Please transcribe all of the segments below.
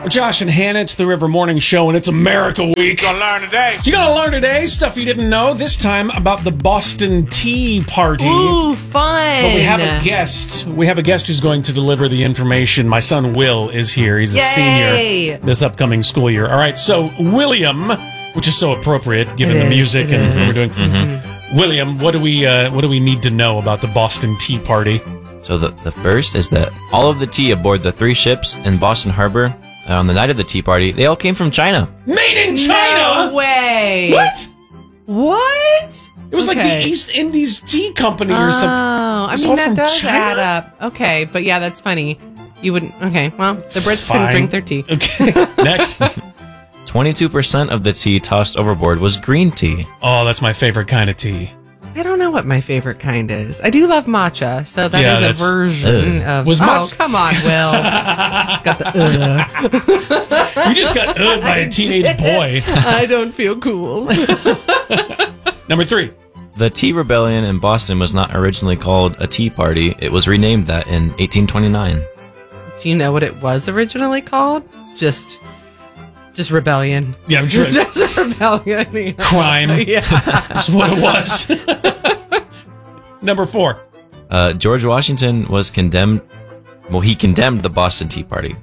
We're Josh and Hannah. It's the River Morning Show, and it's America Week. Gonna learn today. You gonna learn today stuff you didn't know. This time about the Boston Tea Party. Ooh, fun! But we have a guest. We have a guest who's going to deliver the information. My son Will is here. He's a senior this upcoming school year. All right, so William, which is so appropriate given the music and what we're doing. Mm-hmm. William, what do we need to know about the Boston Tea Party? So the first is that all of the tea aboard the 3 ships in Boston Harbor on the night of the Tea Party, they all came from China. Made in China? No way! What? It was like the East Indies Tea Company or something. Oh, I mean, that does add up. Okay, but yeah, that's funny. You wouldn't... Okay, well, the Brits couldn't drink their tea. Okay, next. 22% of the tea tossed overboard was green tea. Oh, that's my favorite kind of tea. I don't know what my favorite kind is. I do love matcha, so that is a version of... matcha? Oh, come on, Will. Just got the, You just got by a teenage boy. I don't feel cool. Number 3. The Tea Rebellion in Boston was not originally called a tea party. It was renamed that in 1829. Do you know what it was originally called? Just rebellion. Yeah, I'm sure. Just rebellion. Yeah. Crime. Yeah. That's what it was. Number 4. George Washington was condemned. Well, he condemned the Boston Tea Party.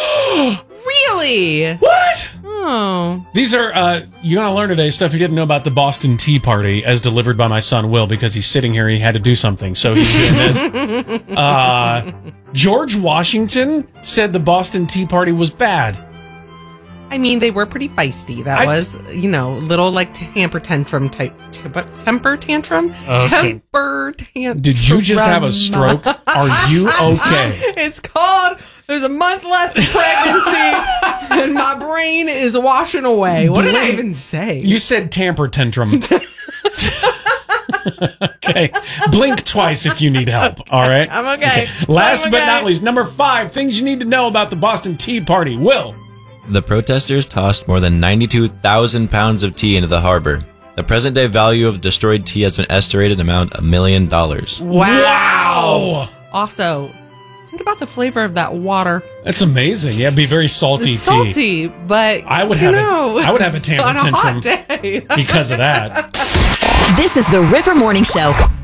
Really? What? Oh. These are, you're going to learn today stuff you didn't know about the Boston Tea Party as delivered by my son Will because he's sitting here and he had to do something. So he's doing this. George Washington said the Boston Tea Party was bad. I mean, they were pretty feisty. That was, little like temper tantrum type. Temper tantrum? Okay. Temper tantrum. Did you just have a stroke? Are you okay? It's called, there's a month left of pregnancy, and my brain is washing away. What did I even say? You said temper tantrum. Okay. Blink twice if you need help. All right? I'm okay. Last but not least, number 5, things you need to know about the Boston Tea Party. Will. The protesters tossed more than 92,000 pounds of tea into the harbor. The present-day value of destroyed tea has been estimated amount $1 million. Wow! Also, think about the flavor of that water. That's amazing. Yeah, it'd be very salty It's tea. salty, but I would have a temper on a tantrum hot day. because of that. This is the River Morning Show.